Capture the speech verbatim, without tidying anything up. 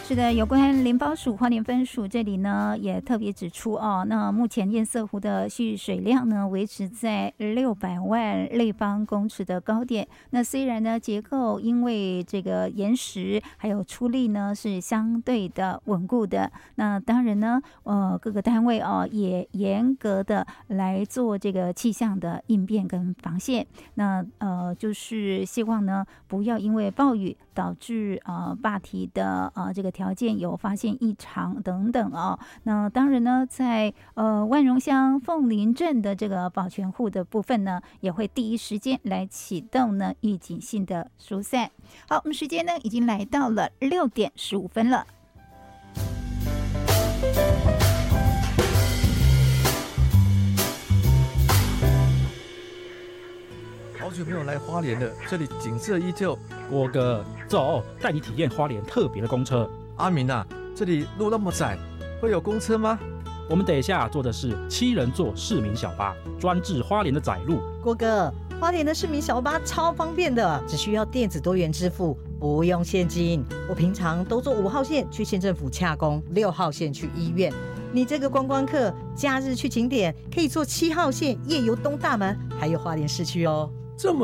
是的，有关联保署花莲分署这里呢，也特别指出哦，那目前堰塞湖的蓄水量呢维持在六百万立方公尺的高点。那虽然呢结构因为这个岩石还有出力呢是相对的稳固的，那当然呢，呃，各个单位哦也严格的来做这个气象的应变跟防线。那呃，就是希望呢不要因为暴雨导致呃坝体的呃这个条件有发现异常等等哦。那当然呢，在呃万荣乡凤林镇的这个保全户的部分呢，也会第一时间来启动呢预警性的疏散。好，我们时间呢已经来到了六点十五分了。 好久没有来花莲了，这里景色依旧。 郭哥，走，带你体验花莲特别的公车。 阿明啊，这里路那么窄，会有公车吗？ 我们等一下坐的是七人座市民小巴，专治花莲的窄路。 郭哥，花莲的市民小巴超方便的，只需要电子多元支付，不用现金。我平常都坐五号线去县政府洽公，六号线去医院。你这个观光客，假日去景点可以坐七号线夜游东大门，还有花莲市区哦。 这么